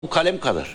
kalem kadar.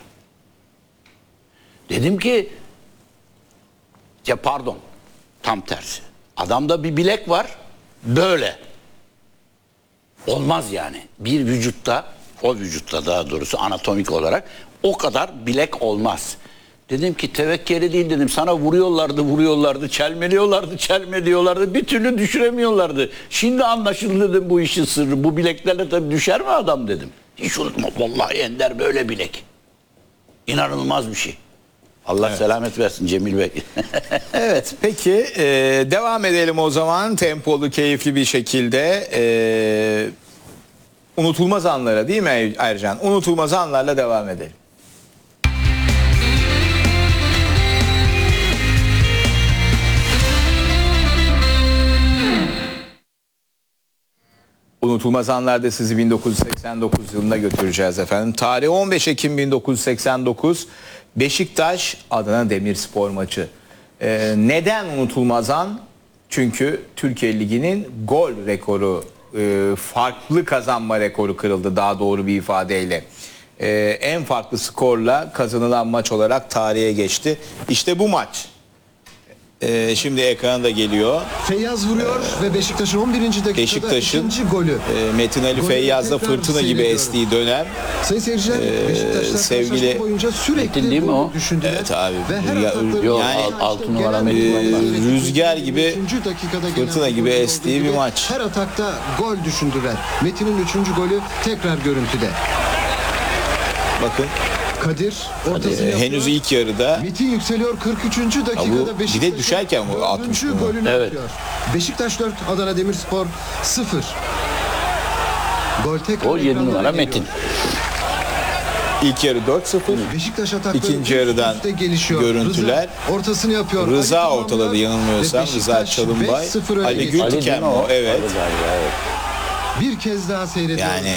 Dedim ki ya pardon, tam tersi. Adamda bir bilek var böyle. Olmaz yani. Bir vücutta, o vücutta daha doğrusu anatomik olarak o kadar bilek olmaz. Dedim ki tevekkeli değil dedim. Sana vuruyorlardı, çelmeliyorlardı. Bir türlü düşüremiyorlardı. Şimdi anlaşıldı dedim bu işin sırrı. Bu bileklerle tabii düşer mi adam dedim. Hiç unutma. Vallahi Ender böyle bilek. İnanılmaz bir şey. Allah selamet versin Cemil Bey. Evet, peki devam edelim o zaman tempolu, keyifli bir şekilde. Unutulmaz anlara, değil mi Ercan? Unutulmaz anlarla devam edelim. Unutulmaz anlarda sizi 1989 yılına götüreceğiz efendim. Tarih 15 Ekim 1989, Beşiktaş Adana Demirspor maçı. Neden unutulmaz an? Çünkü Türkiye Ligi'nin gol rekoru, farklı kazanma rekoru kırıldı, daha doğru bir ifadeyle. En farklı skorla kazanılan maç olarak tarihe geçti. İşte bu maç. Şimdi ekrana da geliyor. Feyyaz vuruyor ve Beşiktaş'ın 11. dakikada Beşiktaş'ın ikinci golü. Metin Ali Feyyaz'da fırtına gibi estiği dönem. Sayın seyirciler, Beşiktaşlar sevgili boyunca sürekli değil mi o? düşündüler. Evet abi. Ve her Yok, yani altı numara Metin var. Rüzgar gibi, fırtına gibi estiği bir maç. Her atakta gol düşündüler. Metin'in 3. golü tekrar görüntüde. Bakın. Kadir ortasını yapıyor. Henüz ilk yarıda. Metin yükseliyor 43. dakikada bir de düşerken bu 60 bunu. golünü Evet. atıyor. Beşiktaş 4, Adana Demirspor 0. Gol tekrar O 7 ekranlara numara geliyor. Metin. İlk yarı 4-0. Beşiktaş atakları İkinci yarıdan üst üste gelişiyor. görüntüler. Rıza ortasını yapıyor. Rıza Ali ortaladı tamamlıyor yanılmıyorsam. ve Rıza Beşiktaş Çalınbay. 5-0 öne Ali geçiyor. Gültiken mi o? Evet. Bir kez daha seyrediyoruz. Yani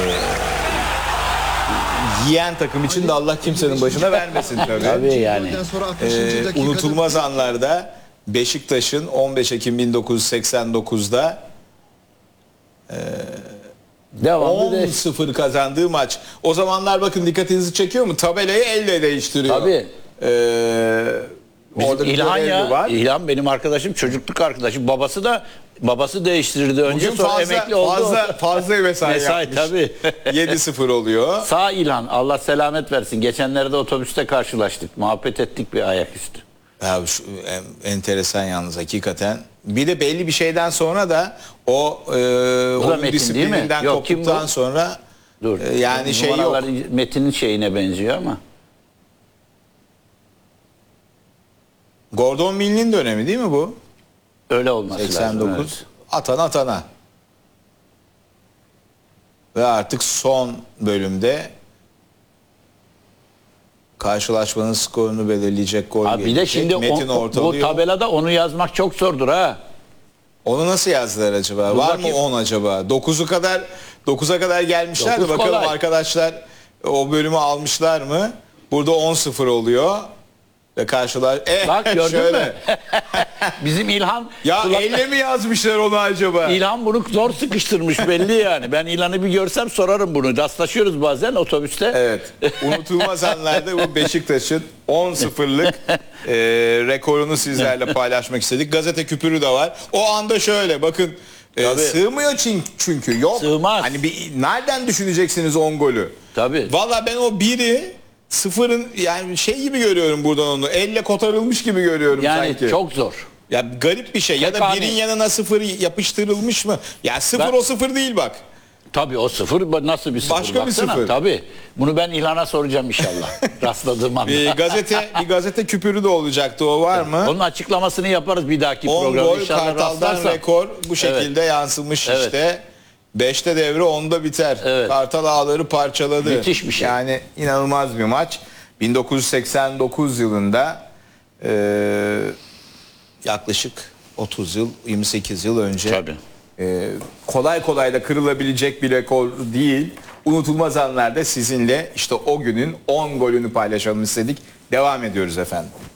yiyen takım için de Allah kimsenin başına vermesin tabii. Tabii yani. Golden sonra 60. dakikada Unutulmaz anlarda Beşiktaş'ın 15 Ekim 1989'da Devamlı de. 10-0 kazandığı maç. O zamanlar bakın dikkatinizi çekiyor mu? Tabelayı elle değiştiriyor. Tabii. Bizim Orada bir İlhan görevli ya. var. İlhan benim arkadaşım, çocukluk arkadaşım. Babası değiştirdi önce, Bugün sonra emekli oldu. fazla mesai Mesai yapmış. tabii. 7-0 oluyor. Sağ İlhan, Allah selamet versin. Geçenlerde otobüste karşılaştık. Muhabbet ettik bir ayaküstü. Ya şu, enteresan yalnız hakikaten. Bir de belli bir şeyden sonra da o Bu da onun Metin değil mi? disiplininden Yok, kim koptuktan bu? sonra Dur. yani şey yok. Numaralar Metin'in şeyine benziyor ama. Gordon Mill'in dönemi değil mi bu? Öyle olması 89. lazım. Evet. Atana. Ve artık son bölümde karşılaşmanın skorunu belirleyecek gol Abi bir de şimdi Metin bu ortalıyor. tabelada onu yazmak çok zordur ha. Onu nasıl yazdılar acaba? Dur Var bakayım. mı 10 acaba? 9'a kadar gelmişler de 9 bakalım kolay. arkadaşlar o bölümü almışlar mı? Burada 10-0 oluyor. Ve karşılar Bak gördün şöyle. mü? Bizim İlhan Ya elle mi yazmışlar onu acaba? İlhan bunu zor sıkıştırmış belli yani. Ben İlhan'ı bir görsem sorarım bunu. Rastlaşıyoruz bazen otobüste. Evet. Unutulmaz anlarda bu Beşiktaş'ın 10-0'lık rekorunu sizlerle paylaşmak istedik. Gazete küpürü de var. O anda şöyle bakın. Sığmıyor çünkü yok. Sığmaz. Hani nereden düşüneceksiniz 10 golü? Tabii. Valla ben o biri sıfırın yani şey gibi görüyorum buradan onu. Elle kotarılmış gibi görüyorum Yani sanki. çok zor. Ya garip bir şey. Ya da Hani- birin yanına sıfır yapıştırılmış mı? Ya sıfır Ben- o sıfır değil bak. Tabii o sıfır nasıl bir sıfır? Başka bir Baksana. sıfır. Tabii. Bunu ben İlhan'a soracağım inşallah. Rastladığım anda. Bir gazete küpürü de olacaktı, o var mı? Onun açıklamasını yaparız bir dahaki 10 programda. gol İnşallah Kartal'dan rastlarsam. rekor bu şekilde yansımış Evet. işte. 5'te devre 10'da biter. Evet. Kartal ağları parçaladı. Müthiş bir şey. Yani inanılmaz bir maç. 1989 yılında yaklaşık 30 yıl, 28 yıl önce. Tabii. Kolay kolay da kırılabilecek bir rekor değil. Unutulmaz anlarda sizinle işte o günün 10 golünü paylaşalım istedik. Devam ediyoruz efendim.